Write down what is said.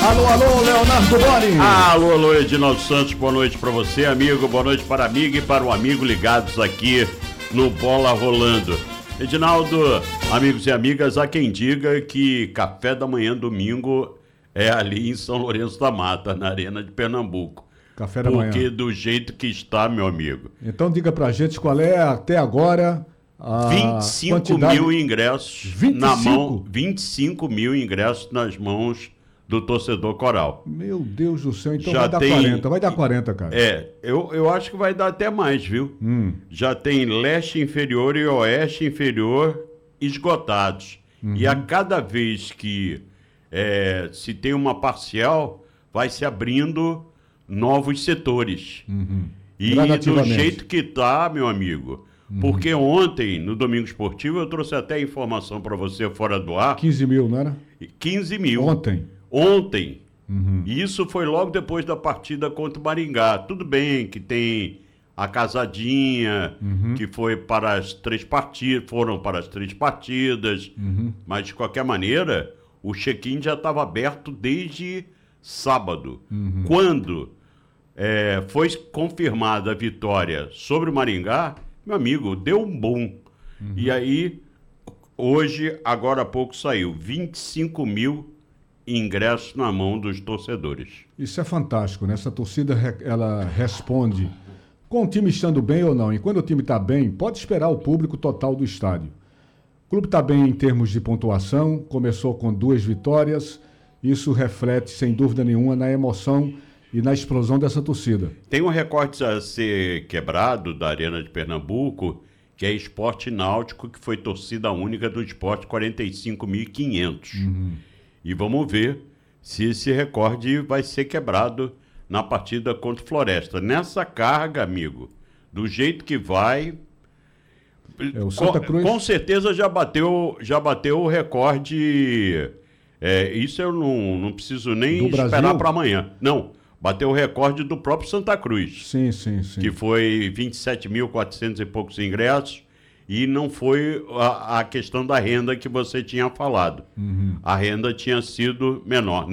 Alô, alô, Leonardo Boni. Alô, Edinaldo Santos, boa noite para você, amigo, boa noite para a amiga e para o amigo ligados aqui no Bola Rolando. Edinaldo, amigos e amigas, há quem diga que café da manhã domingo é ali em São Lourenço da Mata, na Arena de Pernambuco. Café da manhã. Porque do jeito que está, meu amigo. Então diga pra gente qual é até agora a 25 quantidade... mil ingressos 25? na mão, 25 mil ingressos nas mãos do torcedor coral. Meu Deus do céu, então Já vai dar tem... 40, vai dar 40, cara. Eu acho que vai dar até mais, viu? Já tem leste inferior e oeste inferior esgotados. E a cada vez que se tem uma parcial, vai se abrindo novos setores. E do jeito que tá, meu amigo, porque ontem, no Domingo Esportivo, eu trouxe até informação para você fora do ar. 15 mil, não era? 15 mil. Ontem. E isso foi logo depois da partida contra o Maringá. Tudo bem que tem a casadinha, que foi para as 3 partidas, foram para as 3 partidas, mas de qualquer maneira, o check-in já estava aberto desde sábado. Quando foi confirmada a vitória sobre o Maringá, meu amigo, deu um boom. E aí, hoje, agora há pouco saiu 25 mil ingressos na mão dos torcedores. Isso é fantástico, né? Essa torcida, ela responde com o time estando bem ou não. E quando o time está bem, pode esperar o público total do estádio. O clube está bem em termos de pontuação, começou com 2 vitórias. Isso reflete, sem dúvida nenhuma, na emoção e na explosão dessa torcida. Tem um recorde a ser quebrado da Arena de Pernambuco, que é Esporte Náutico, que foi torcida única do Esporte, 45.500. E vamos ver se esse recorde vai ser quebrado na partida contra o Floresta. Nessa carga, amigo, do jeito que vai... o Santa Cruz... Com certeza já bateu o recorde... isso eu não preciso nem esperar para amanhã. Não, bateu o recorde do próprio Santa Cruz. Sim. Que foi 27.400 e poucos ingressos. E não foi a questão da renda que você tinha falado. A renda tinha sido menor.